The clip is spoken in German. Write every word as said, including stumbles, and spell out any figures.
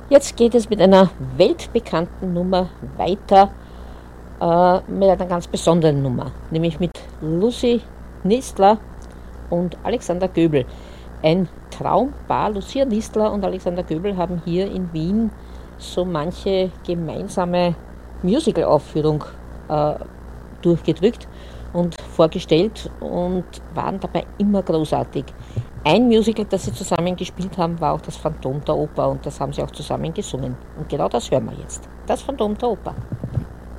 Jetzt geht es mit einer weltbekannten Nummer weiter, äh, mit einer ganz besonderen Nummer, nämlich mit Lucy Nistler und Alexander Göbel. Ein Traumpaar. Lucia Nistler und Alexander Göbel haben hier in Wien so manche gemeinsame Musical-Aufführung äh, durchgedrückt und vorgestellt und waren dabei immer großartig. Ein Musical, das sie zusammen gespielt haben, war auch das Phantom der Oper und das haben sie auch zusammen gesungen. Und genau das hören wir jetzt. Das Phantom der Oper.